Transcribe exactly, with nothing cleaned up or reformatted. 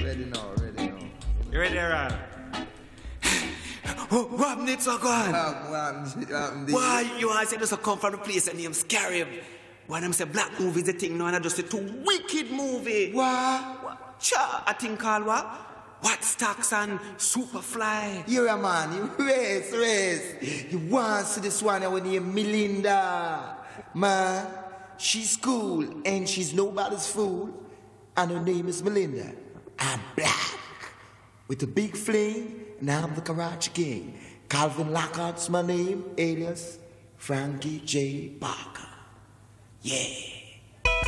Ready now, ready now. You ready, Aaron? What needs to go on? Um, Why you all say this come from the place and name's Scarab? Why them say black movie is the thing now and I just say two wicked movie? What? What? Cha, I think called what? What Stocks and Superfly? You're a man, you race, race. You want to see this one with name Melinda. Man, she's cool and she's nobody's fool. And her name is Melinda. I'm black. With a big fling, and I'm the Karachi King. Calvin Lockhart's my name, alias Frankie J. Parker. Yeah.